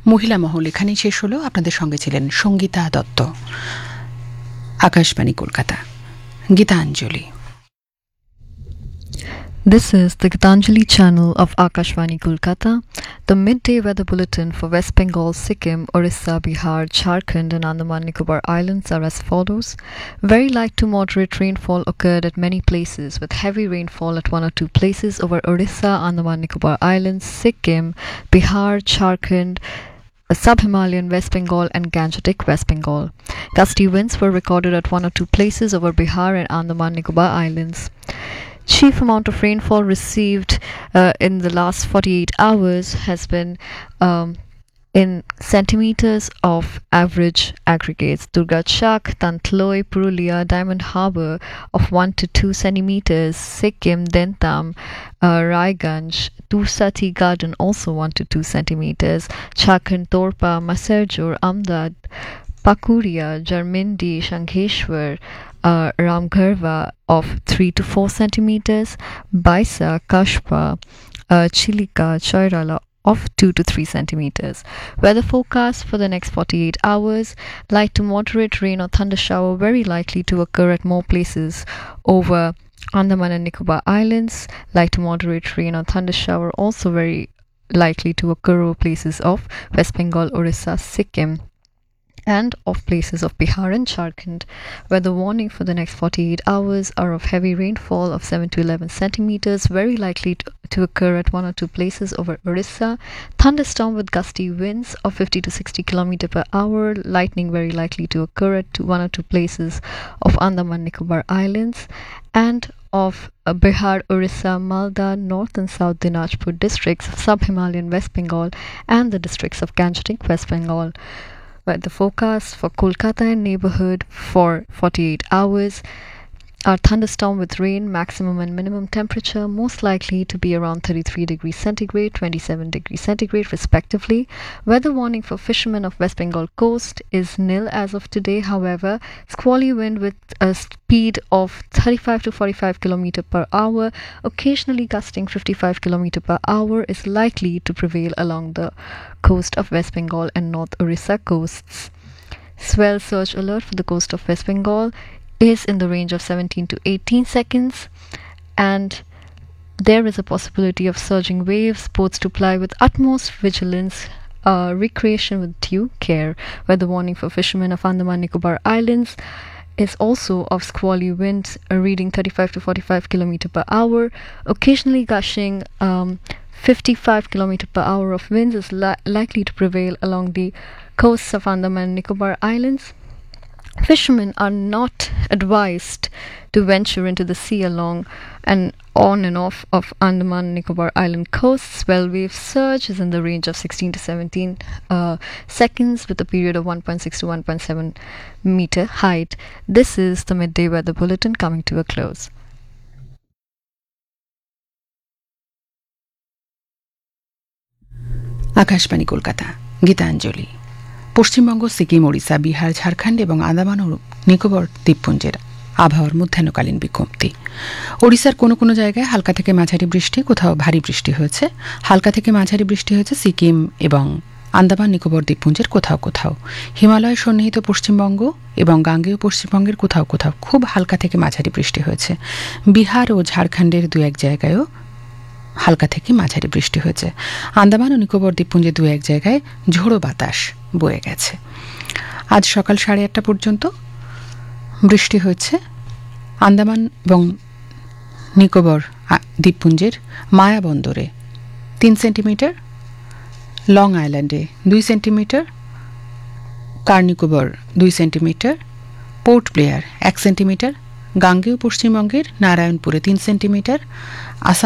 মহিলা মহল এখানেই শেষ হলো। আপনাদের সঙ্গে ছিলেন Sangeeta Dutta. Akashvani Kolkata, Gitanjali. This is the Gitanjali channel of Akashvani Kolkata. The midday weather bulletin for West Bengal, Sikkim, Orissa, Bihar, Jharkhand and Andaman Nicobar Islands are as follows. Very light to moderate rainfall occurred at many places, with heavy rainfall at one or two places over Orissa, Andaman Nicobar Islands, Sikkim, Bihar, Jharkhand, Sub-Himalayan West Bengal and Gangetic West Bengal. Gusty winds were recorded at one or two places over Bihar and Andaman Nicobar Islands. Chief amount of rainfall received in the last 48 hours has been in centimeters of average aggregates. Durgachak, Tantloi, Purulia, Diamond Harbour of 1 to 2 centimeters. Sikkim, Dentam, Raiganj, Tursati Garden also 1 to 2 centimeters. Chakan, Torpa, Maserjur, Amdad, Pakuria, Jarmindi, Shankheshwar, Ramgharva of 3 to 4 centimeters, Baisa, Kashpa, Chilika, Choirala of 2 to 3 centimeters. Weather forecast for the next 48 hours: light to moderate rain or thunder shower very likely to occur at more places over Andaman and Nicobar Islands. Light to moderate rain or thunder shower also very likely to occur over places of West Bengal, Orissa, Sikkim and of places of Bihar and Jharkhand. Weather warning for the next 48 hours are of heavy rainfall of 7 to 11 centimeters, very likely to occur at one or two places over Orissa. Thunderstorm with gusty winds of 50 to 60 km per hour. Lightning very likely to occur at one or two places of Andaman Nicobar Islands and of Bihar, Orissa, Malda, North and South Dinajpur districts of Sub-Himalayan West Bengal and the districts of Gangetic West Bengal. The forecast for Kolkata and neighborhood for 48 hours are thunderstorm with rain, maximum and minimum temperature most likely to be around 33 degrees centigrade, 27 degrees centigrade respectively. Weather warning for fishermen of West Bengal coast is nil as of today. However, squally wind with a speed of 35 to 45 km per hour, occasionally gusting 55 km per hour, is likely to prevail along the coast of West Bengal and North Orissa coasts. Swell surge alert for the coast of West Bengal is in the range of 17 to 18 seconds, and there is a possibility of surging waves. Boats to ply with utmost vigilance, recreation with due care. Weather warning for fishermen of Andaman Nicobar Islands is also of squally winds reading 35 to 45 km per hour, occasionally gushing 55 km per hour of winds is likely to prevail along the coasts of Andaman and Nicobar Islands. Fishermen are not advised to venture into the sea along and on and off of Andaman and Nicobar Island coasts. Swell wave surge is in the range of 16 to 17 seconds with a period of 1.6 to 1.7 meter height. This is the midday weather bulletin coming to a close. Akashvani Kolkata, Gitanjali. Paschimbanga, Sikkim, Odisha, Bihar, Jharkhand এবং আন্দামান ও নিকোবর দ্বীপপুঞ্জের আবহাওয়ার মধ্যাহ্নকালীন বিজ্ঞপ্তি। ওড়িশার কোনো কোনো জায়গায় হালকা থেকে মাঝারি বৃষ্টি, কোথাও ভারী বৃষ্টি হয়েছে। হালকা থেকে মাঝারি বৃষ্টি হয়েছে সিকিম এবং আন্দামান নিকোবর দ্বীপপুঞ্জের কোথাও কোথাও। হিমালয় সন্নিহিত পশ্চিমবঙ্গ এবং গাঙ্গেয় পশ্চিমবঙ্গের কোথাও কোথাও খুব হালকা থেকে মাঝারি বৃষ্টি হয়েছে। বিহার ও ঝাড়খণ্ডের দু এক জায়গায়ও হালকা থেকে মাঝারি বৃষ্টি হয়েছে। আন্দামান ও নিকোবর দ্বীপপুঞ্জের দু এক জায়গায় ঝোড়ো বাতাস বয়ে গেছে। আজ সকাল 8:30 পর্যন্ত বৃষ্টি হয়েছে আন্দামান এবং নিকোবর দ্বীপপুঞ্জের মায়াবন্দরে 3 সেন্টিমিটার, লং আইল্যান্ডে 2 centimetre, কারনিকোবর 2 centimetre, port Blair 1 centimetre, গাঙ্গেয় পশ্চিমবঙ্গের নারায়ণপুরে 3 সেন্টিমিটার, আসাম